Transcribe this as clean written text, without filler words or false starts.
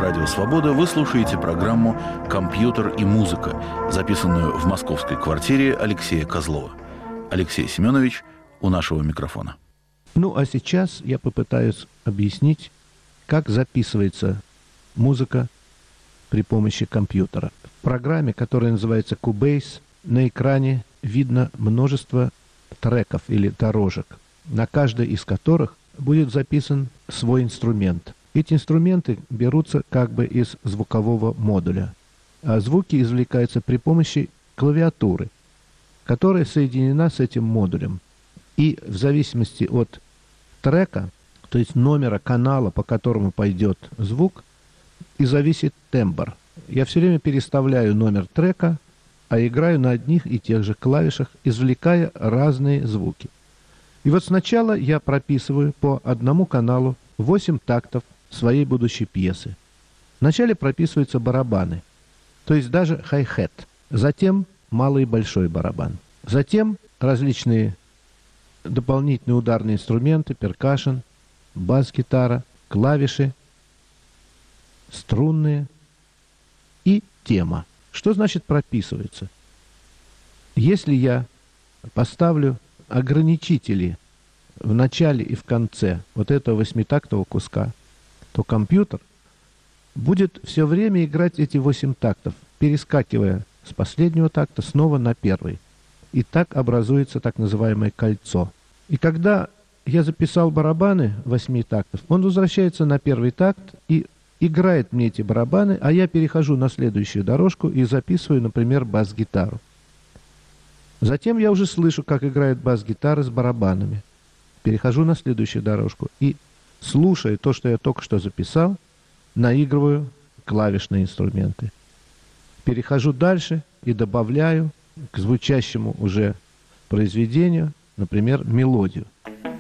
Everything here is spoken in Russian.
Радио Свобода вы слушаете программу «Компьютер и музыка», записанную в московской квартире Алексея Козлова. Алексей Семенович у нашего микрофона. Ну, а сейчас я попытаюсь объяснить, как записывается музыка при помощи компьютера. В программе, которая называется Cubase, на экране видно множество треков или дорожек, на каждой из которых будет записан свой инструмент. Эти инструменты берутся как бы из звукового модуля, а звуки извлекаются при помощи клавиатуры, которая соединена с этим модулем. И в зависимости от трека, то есть номера канала, по которому пойдет звук, и зависит тембр. Я все время переставляю номер трека, а играю на одних и тех же клавишах, извлекая разные звуки. И вот сначала я прописываю по одному каналу 8 тактов своей будущей пьесы. Вначале прописываются барабаны, то есть даже хай-хет. Затем малый и большой барабан. Затем различные дополнительные ударные инструменты, перкашн, бас-гитара, клавиши, струнные и тема. Что значит прописывается? Если я поставлю ограничители в начале и в конце вот этого 8-тактового куска, то компьютер будет все время играть эти 8 тактов, перескакивая с последнего такта снова на первый. И так образуется так называемое кольцо. И когда я записал барабаны 8 тактов, он возвращается на первый такт и играет мне эти барабаны, а я перехожу на следующую дорожку и записываю, например, бас-гитару. Затем я уже слышу, как играет бас-гитара с барабанами. Перехожу на следующую дорожку и, слушая то, что я только что записал, наигрываю клавишные инструменты. Перехожу дальше и добавляю к звучащему уже произведению, например, мелодию.